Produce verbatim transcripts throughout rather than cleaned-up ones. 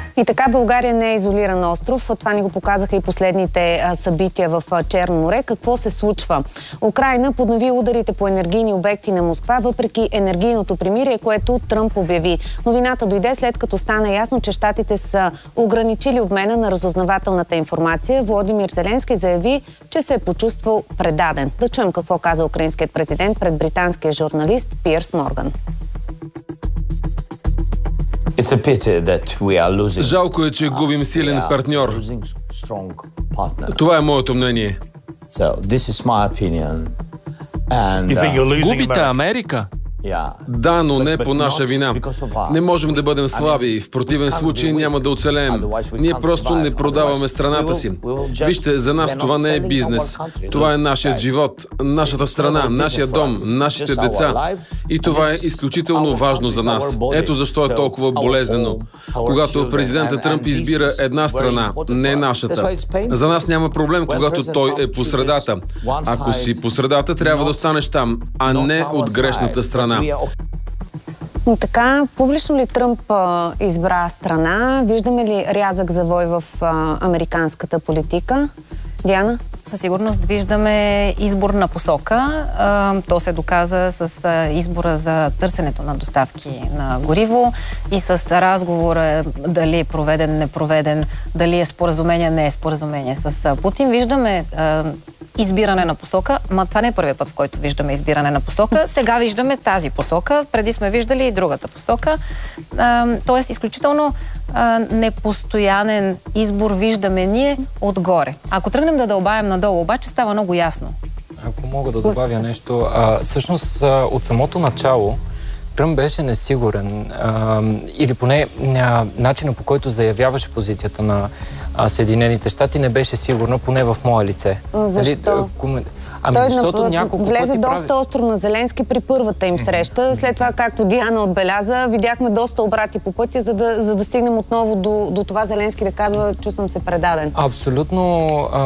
И така България не е изолиран остров. Това ни го показаха и последните събития в Черно море. Какво се случва? Украйна поднови ударите по енергийни обекти на Москва, въпреки енергийното примирие, което Тръмп обяви. Новината дойде след като стана ясно, че щатите са ограничили обмена на разузнавателната информация. Володимир Зеленски заяви, че се е почувствал предаден. Да чуем какво каза украинският президент пред британския журналист Пирс Морган. Жалко е, че губим силен партньор. Това е моето мнение. Губите Америка? Да, но не по наша вина. Не можем да бъдем слаби. В противен случай няма да оцелеем. Ние просто не продаваме страната си. Вижте, за нас това не е бизнес. Това е нашият живот, нашата страна, нашия дом, нашите деца. И това е изключително важно за нас. Ето защо е толкова болезнено. Когато президентът Тръмп избира една страна, не нашата. За нас няма проблем, когато той е по средата. Ако си по средата, трябва да останеш там, а не от грешната страна. Но така, публично ли Тръмп а, избра страна? Виждаме ли рязък завой в а, американската политика? Диана? Със сигурност виждаме избор на посока. А, то се доказа с а, избора за търсенето на доставки на гориво и с разговора дали е проведен, не проведен, дали е споразумение, не е споразумение с а, Путин. Виждаме а, избиране на посока, ма това не е първият път, в който виждаме избиране на посока. Сега виждаме тази посока, преди сме виждали и другата посока. А, тоест, изключително а, непостоянен избор виждаме ние отгоре. Ако тръгнем да дълбаем надолу, обаче става много ясно. Ако мога да добавя нещо, а, всъщност а, от самото начало Тръмп беше несигурен а, или поне а, начинът, по който заявяваше позицията на а, Съединените щати, не беше сигурна, поне в мое лице. Защо? Ами, ами той защото няколко влезе пъти доста прави... остро на Зеленски при първата им среща. След това, както Диана отбеляза, видяхме доста обрати по пътя, за да, за да стигнем отново до, до това Зеленски да казва, чувствам се предаден. Абсолютно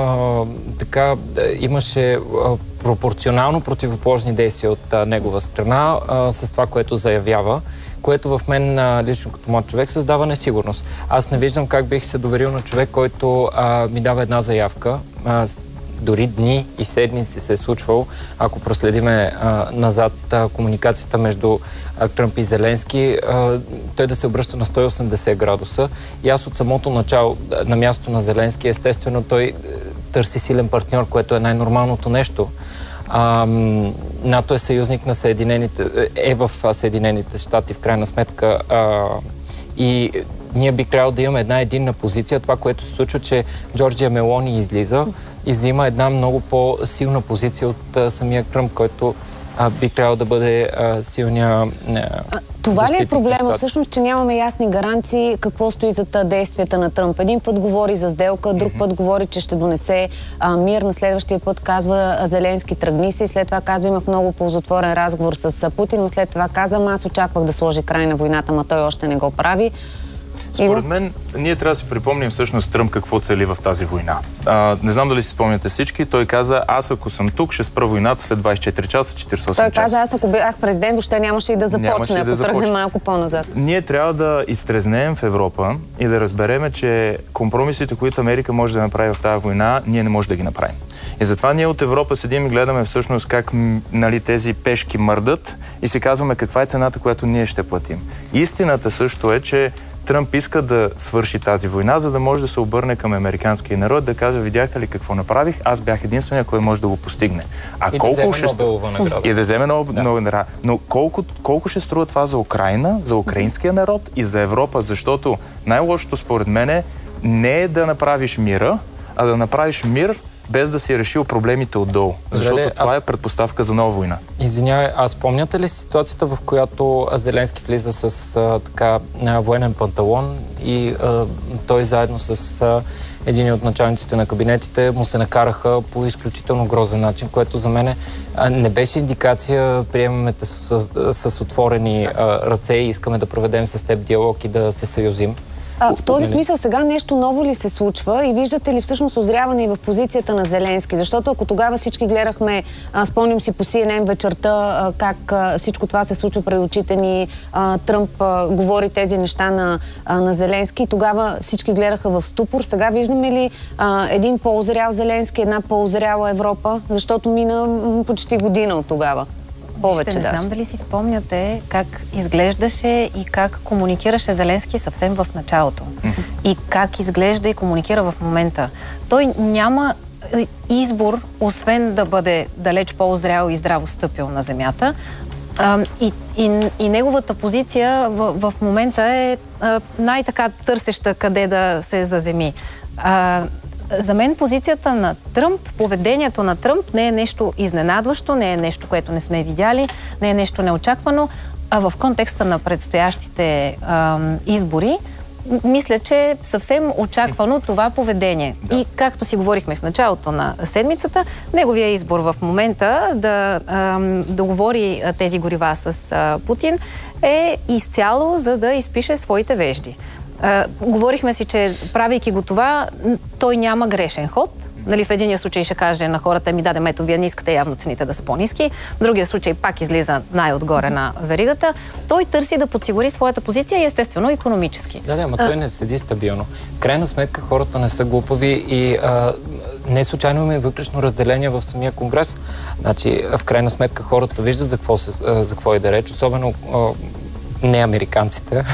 а, така имаше а, пропорционално противоположни действия от а, негова страна а, с това, което заявява, което в мен а, лично като млад човек създава несигурност. Аз не виждам как бих се доверил на човек, който а, ми дава една заявка, а, дори дни и седмици се е случвал, ако проследиме а, назад а, комуникацията между а, Тръмп и Зеленски, а, той да се обръща на сто и осемдесет градуса. И аз от самото начало на място на Зеленски, естествено, той търси силен партньор, което е най-нормалното нещо. А, НАТО е съюзник на Съединените, е в Съединените щати, в крайна сметка. А, и ние би трябвало да имаме една единна позиция. Това, което се случва, че Джорджия Мелони излиза и взима една много по-силна позиция от а, самия Тръмп, който а, би трябвало да бъде а, силния а, Това ли е проблема всъщност, че нямаме ясни гаранции какво стои зад действията на Тръмп? Един път говори за сделка, друг път говори, че ще донесе а, мир, на следващия път казва Зеленски тръгни се и след това казва имах много ползотворен разговор с Путин, но след това каза аз очаквах да сложи край на войната, ма той още не го прави. Според мен, ние трябва да си припомним всъщност Тръмп какво цели в тази война. А, не знам дали си спомняте всички. Той каза, аз ако съм тук, ще спра войната след двайсет и четири часа, четирийсет и осем часа. Той каза, аз ако бях президент, въобще нямаше и да започне, ако да тръгне малко по-назад. Ние трябва да изтрезнеем в Европа и да разбереме, че компромисите, които Америка може да направи в тази война, ние не може да ги направим. И затова ние от Европа седим и гледаме всъщност как нали, тези пешки мърдат и си казваме каква е цената, която ние ще платим. Истината също е, че Тръмп иска да свърши тази война, за да може да се обърне към американския народ, да каже, видяхте ли какво направих, аз бях единствения, който може да го постигне. А и колко да ще Нобелова награда. И да вземе Нобелова награда. Но колко, колко ще струва това за Украйна, за украинския народ и за Европа, защото най-лошото според мен не е да направиш мира, а да направиш мир без да си решил проблемите отдолу. Защото Зраде, това аз... е предпоставка за нова война. Извинявай, а спомняте ли ситуацията, в която Зеленски влиза с а, така а, военен панталон и а, той заедно с а, един от началниците на кабинетите му се накараха по изключително грозен начин, което за мен а, не беше индикация, приемаме те с, с, с отворени а, ръце и искаме да проведем с теб диалог и да се съюзим. А, в този смисъл сега нещо ново ли се случва и виждате ли всъщност озряване и в позицията на Зеленски? Защото ако тогава всички гледахме, а, спомням си по Си Ен Ен вечерта, а, как а, всичко това се случва пред очите ни, а, Тръмп а, говори тези неща на, а, на Зеленски и тогава всички гледаха в ступор. Сега виждаме ли а, един по-озрял Зеленски, една по-озряла Европа? Защото мина м, почти година от тогава. Повече, Ще не даже. знам дали си спомняте как изглеждаше и как комуникираше Зеленски съвсем в началото. И как изглежда и комуникира в момента. Той няма избор, освен да бъде далеч по-озрял и здраво стъпил на земята. А, и, и, и неговата позиция в, в момента е най-така търсеща къде да се заземи. А, За мен позицията на Тръмп, поведението на Тръмп не е нещо изненадващо, не е нещо, което не сме видяли, не е нещо неочаквано, а в контекста на предстоящите а, избори, мисля, че съвсем очаквано това поведение. Да. И както си говорихме в началото на седмицата, неговия избор в момента да а, договори тези горива с а, Путин е изцяло за да изпише своите вежди. Uh, говорихме си, че правейки го това, той няма грешен ход. Нали, в единия случай ще каже на хората, ми даде, ето, вие не искате явно цените да са по-ниски. В другия случай пак излиза най-отгоре на веригата. Той търси да подсигури своята позиция и естествено икономически. Да, да, ама той не седи стабилно. В крайна сметка хората не са глупави и а, не случайно има и вътрешно разделение в самия конгрес. Значи, в крайна сметка хората виждат за какво, се, за какво и да реч, особено а, не американците.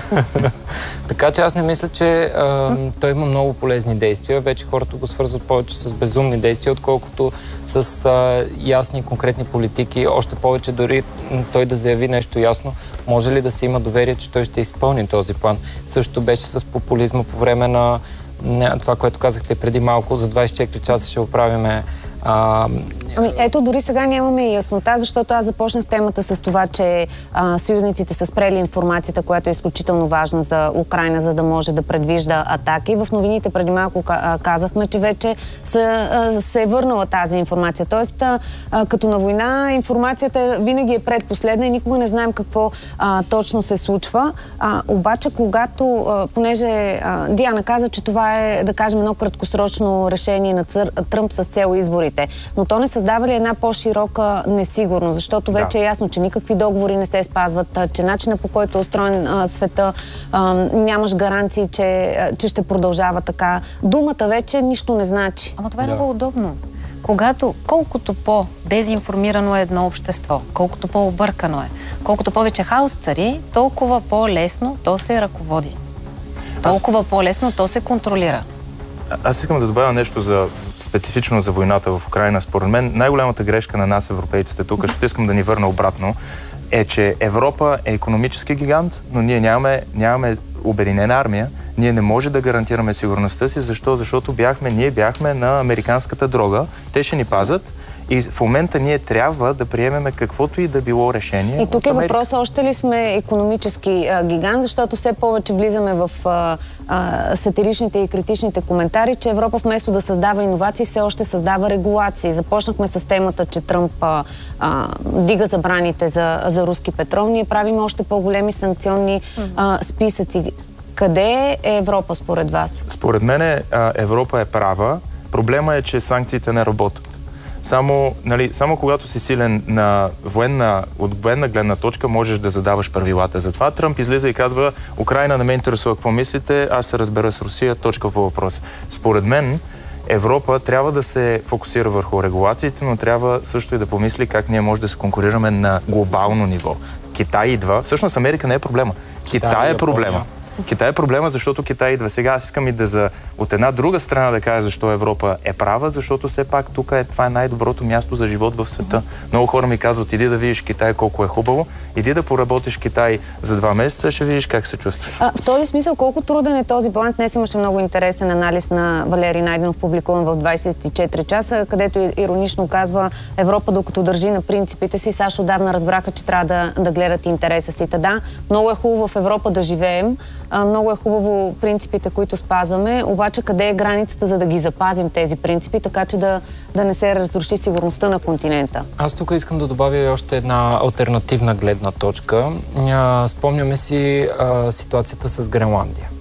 Така че аз не мисля, че а, той има много полезни действия. Вече хората го свързват повече с безумни действия, отколкото с а, ясни и конкретни политики. Още повече дори той да заяви нещо ясно, може ли да се има доверие, че той ще изпълни този план. Също беше с популизма по време на не, това, което казахте преди малко, за двайсет и четири часа ще оправиме. А, Ами ето, дори сега нямаме яснота, защото аз започнах темата с това, че а, съюзниците са спрели информацията, която е изключително важна за Украйна, за да може да предвижда атаки. В новините преди малко казахме, че вече са, а, се е върнала тази информация. Тоест, а, като на война, информацията винаги е предпоследна и никога не знаем какво а, точно се случва. А, обаче, когато, а, понеже а, Диана каза, че това е, да кажем, едно краткосрочно решение на Цър, Тръмп с цел изборите, но то не създава ли една по-широка несигурност, защото вече да. е ясно, че никакви договори не се спазват, че начина, по който е устроен а, света, а, нямаш гаранции, че, а, че ще продължава така. Думата вече нищо не значи. Ама това е да. много удобно. Когато, колкото по-дезинформирано е едно общество, колкото по-объркано е, колкото повече хаос цари, толкова по-лесно то се ръководи. Толкова Аз... по-лесно то се контролира. Аз искам да добавя нещо за специфично за войната в Украйна. Според мен най-голямата грешка на нас, европейците, тук, защото искам да ни върна обратно, е, че Европа е икономически гигант, но ние нямаме, нямаме обединена армия. Ние не може да гарантираме сигурността си. Защо? Защото бяхме, ние бяхме на американската дрога. Те ще ни пазят. И в момента ние трябва да приемеме каквото и да било решение. И тук е въпросът, още ли сме икономически а, гигант, защото все повече влизаме в а, а, сатиричните и критичните коментари, че Европа вместо да създава иновации, все още създава регулации. Започнахме с темата, че Тръмп а, а, дига забраните за, за руски петрол. Ние правим още по-големи санкционни а, списъци. Къде е Европа според вас? Според мен Европа е права. Проблема е, че санкциите не работят. Само, нали, само когато си силен на военна, от военна гледна точка, можеш да задаваш правилата. Затова Тръмп излиза и казва: Украйна не ме интересува какво мислите, аз се разбера с Русия, точка по въпрос. Според мен, Европа трябва да се фокусира върху регулациите, но трябва също и да помисли как ние може да се конкурираме на глобално ниво. Китай идва. Всъщност Америка не е проблема. Китай, Китай е проблема. Китай е проблема, защото Китай идва. Сега аз искам и да за от една друга страна да кажа защо Европа е права, защото все пак тук е, това е най-доброто място за живот в света. Много хора ми казват: иди да видиш Китай колко е хубаво, иди да поработиш Китай за два месеца, ще видиш как се чувстваш. А, в този смисъл, колко труден е този баланс? Днес имаше много интересен анализ на Валери Найденов, публикуван в двайсет и четири часа, където иронично казва: Европа, докато държи на принципите си, САЩ отдавна разбраха, че трябва да, да гледат интереса си. Та да, много е хубаво в Европа да живеем, а, много е хубаво принципите, които спазваме, обаче къде е границата, за да ги запазим тези принципи, така че да, да не се разруши сигурността на континента? Аз тук искам да добавя още една алтернативна гледна точка. Спомняме си а, ситуацията с Гренландия.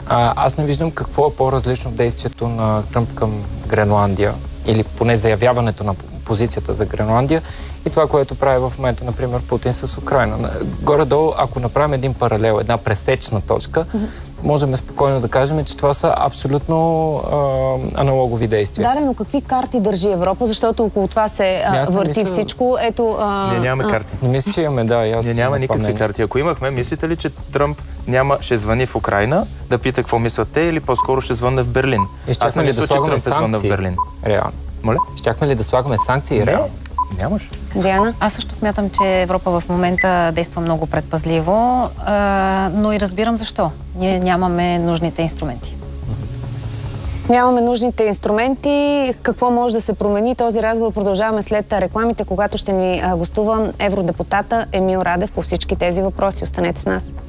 А, аз не виждам какво е по-различно действието на Тръмп към Гренландия, или поне заявяването на позицията за Гренландия и това, което прави в момента, например, Путин с Украйна. Горе-долу, ако направим един паралел, една пресечна точка, mm-hmm. можем спокойно да кажем, че това са абсолютно а, аналогови действия. Да, но какви карти държи Европа? Защото около това се а, върти мисля... всичко. Ето, а... Не, нямаме а... карти. Не мисля, че имаме, да. Не, няма никакви мнение. карти. Ако имахме, мислите ли, че Тръмп няма, ще звъни в Украйна да пита какво мислят те или по-скоро ще звънне в Берлин? Аз не мисля, да че Тръмп е звънна в Берлин. Реално. Моля? Щяхме ли да слагаме санкции? Не, нямаш. Диана? Аз също смятам, че Европа в момента действа много предпазливо, а, но и разбирам защо. Ние нямаме нужните инструменти. Нямаме нужните инструменти. Какво може да се промени? Този разговор продължаваме след рекламите, когато ще ни гостува евродепутата Емил Радев по всички тези въпроси. Останете с нас.